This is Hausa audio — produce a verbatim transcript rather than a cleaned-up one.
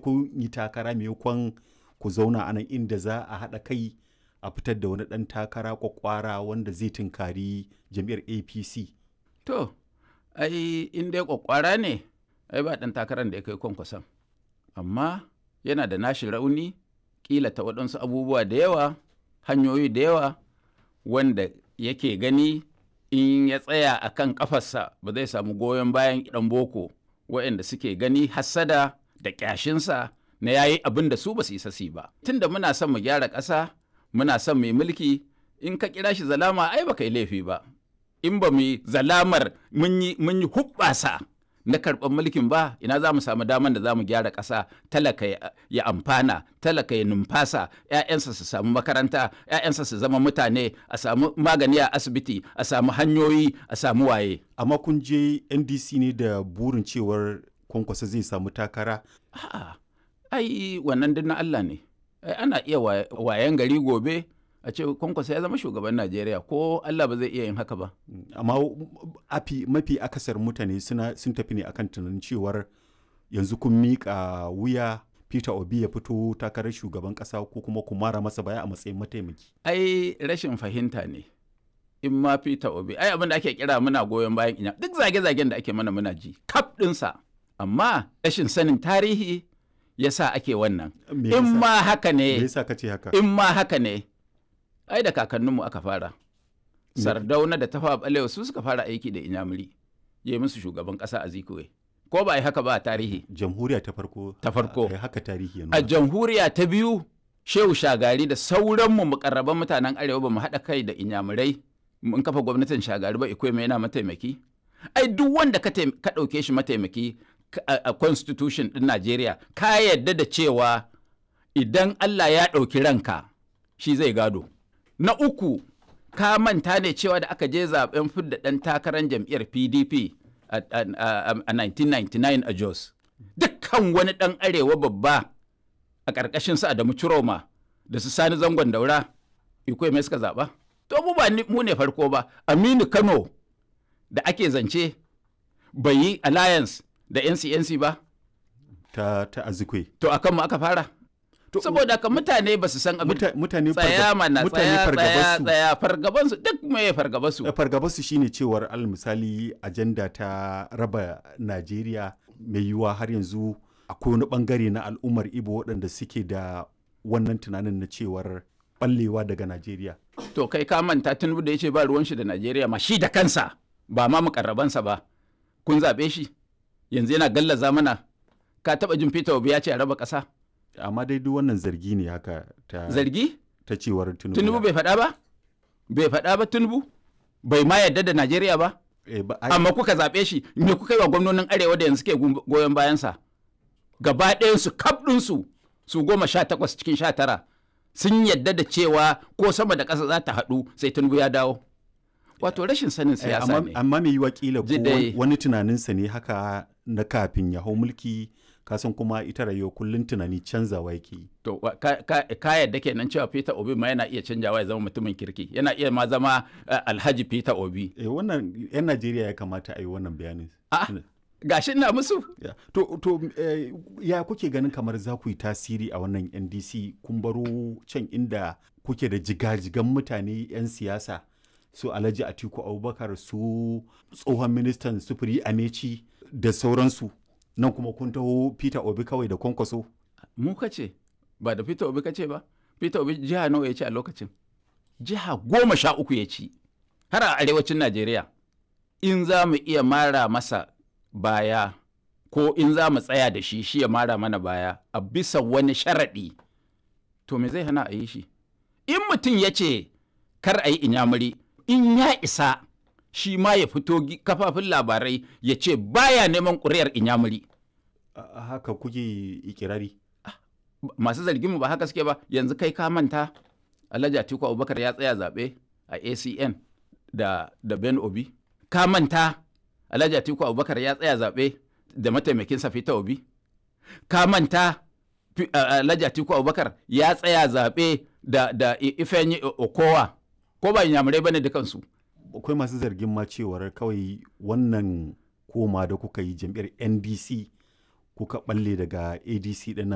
kun yi takara maimakon ku zauna a nan inda za a haɗa kai a fitar da wani ɗan takara kwakwara wanda zai tunkari jam'iyyar A P C. To, ai in dai kwakwara ne, ai ba ɗan takarar da ya kai Kwankwason. Amma yana da nashi rauni, ƙila ta waɗansu abubuwa da yawa, hanyoyi da yawa, wanda yake gani in ya tsaya a kan ƙafarsa ba zai samu goyon bayan ɗan boko waɗanda suke gani hassada da ƙyashinsa na yayi abin da su ba su isa su ba. Tunda muna son mu gyara ƙasa, muna son mu yi mulki, in ka kira shi zalama ai ba kai laifi ba. In ba mu yi zalamar mun yi huɓɓasa na karɓar mulkin ba, ina za mu samu daman da za mu gyara ƙasa, talaka ya amfana, talaka ya numfasa, 'ya'yansa su samu makaranta, 'ya'yansa su zama mutane, a samu magani a asibiti, a samu hanyoyi, a samu waye. Amma kun je N D C ne da burin cewar Kwankwaso zai samu takara? A'a, ai wannan duk na Allah ne. Ai ana iya wayan gari gobe a ce Kwankwaso ya zama shugaban Najeriya, ko Allah ba zai iya yin haka ba. Amma afi mafi akasar mutane suna sun tafi ne akan tunanin cewar yanzu kun miƙa wuya Peter Obi ya fito takarar shugaban ƙasa ko kuma ku mara masa baya a matsayin mataimaki. Ai rashin fahimta ne. In ma Peter Obi, ai abin da ake kira muna goyon bayan inya, duk zage-zagen da ake mana muna ji, kaf ɗinsa. Amma rashin sanin tarihi ya sa ake wannan. In ma haka ne, Me yasa kace haka? in ma haka ne, ai da kakanninmu aka fara. Sardauna da Tafawa Balewa su suka fara aiki da Inyamuri, ya yi musu shugaban ƙasa a Zikowe. Ko ba a yi haka ba a tarihi? Jamhuriya ta farko. Ta farko. A haka tarihi ya nuna. A jamhuriya ta biyu, Shehu Shagari da sauranmu mukarraban mutanen Arewa ba mu haɗa kai da Inyamurai mun kafa gwamnatin Shagari ba, Ikweme yana mataimaki. Ai duk wanda ka ɗauke shi mataimaki a constitution ɗin Najeriya, ka yarda da cewa idan Allah ya ɗauki ranka shi zai gado. Na uku, ka manta ne cewa da aka je zaben fidda ɗan takarar jam'iyyar P D P a nineteen ninety-nine a Jos. Dukkan wani ɗan arewa babba a ƙarƙashin su Adamu Ciroma da su Sani Zangon Daura, Ikweme suka zaɓa. To mu ba mu ne farko ba, Aminu Kano da ake zance bai yi alliance da N C N C ba. Ta, ta Azikwe. To a kanmu aka fara. Saboda ka mutane ba su san abin. Mutane tsaya mana tsaya tsaya tsaya fargabansu duk me fargabansu. Fargabansu shine cewar al misali ajanda ta raba Najeriya mai yiwuwa har yanzu akwai wani bangare na al'ummar Ibo waɗanda suke da wannan tunanin na cewar ballewa daga Najeriya. To kai ka manta Tinubu da ya ce ba ruwan shi da Najeriya ma shi da kansa ba ma mukarrabansa ba. Kun zaɓe shi yanzu yana gallaza mana. Ka taɓa jin Peter Obi ya ce a raba ƙasa? Amma dai duk wannan zargi ne haka ta zargi ta cewar Tinubu. Tinubu bai faɗa ba? Bai faɗa ba Tinubu? Bai ma yarda da Najeriya ba? Eh, ba amma kuka zaɓe shi, me kuka yi wa gwamnonin Arewa da yanzu ke goyon bayansa? Gaba ɗayansu kaf ɗinsu su goma sha takwas cikin sha tara sun yadda da cewa ko sama da ƙasa za ta haɗu sai Tinubu ya dawo. Wato rashin sanin siyasa ne. Amma mai yiwa kila ko wani tunaninsa ne haka na kafin ya hau mulki, kasan kuma ita rayuwa kullum tunani canzawa yake yi. To ka yadda kenan cewa Peter Obi ma yana iya canjawa ya zama mutumin kirki, yana iya ma zama Alhaji Peter Obi. Eh, wannan 'yan Najeriya ya kamata a yi wannan bayanin. A'a, gashi ina musu. Yeah. To, to eh, ya kuke ganin kamar za ku yi tasiri a wannan N D C, kun baro can inda kuke da jigajigan mutane 'yan siyasa su Alhaji Atiku Abubakar, su tsohon ministan sufuri Amechi da sauransu, nan kuma kun taho Peter Obi kawai da Kwankwaso. Mu kace ba da Peter Obi kace ba. Peter Obi jiha nawa ya ci a lokacin? Jiha goma sha uku ya ci har a arewacin Najeriya. In za mu iya mara masa baya ko in za mu tsaya da shi shi ya mara mana baya a bisa wani sharaɗi, to me zai hana a yi shi? In mutum ya ce kar a yi Inyamuri, in ya isa shi ma ya fito kafafin labarai ya ce baya neman ƙuri'ar Inyamuri. Haka kuke ikirari? Masu zargin mu ba haka suke ba. Yanzu kai ka manta Alhaji Atiku Abubakar ya tsaya zaɓe a A C N da, da Ben Obi. Ka manta Alhaji Atiku Abubakar ya tsaya zaɓe da mataimakinsa Peter Obi. Ka manta Alhaji Atiku Abubakar ya tsaya zaɓe da, da Ifeanyi Okowa. Ko ba Inyamurai bane dukansu? Akwai masu zargin ma cewar kawai wannan koma da kuka yi jam'iyyar N D C kuka balle daga A D C ɗin